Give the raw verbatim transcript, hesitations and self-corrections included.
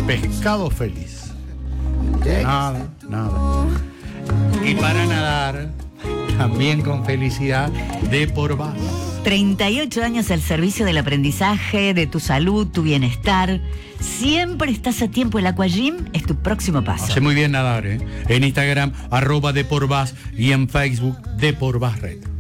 pescado feliz. Nada, nada. Y para nadar, también con felicidad, de Porvás. treinta y ocho años al servicio del aprendizaje, de tu salud, tu bienestar. Siempre estás a tiempo. El Aquagym es tu próximo paso. Hace muy bien nadar, ¿eh? En Instagram, arroba de Porvás, y en Facebook, de Porvás Red.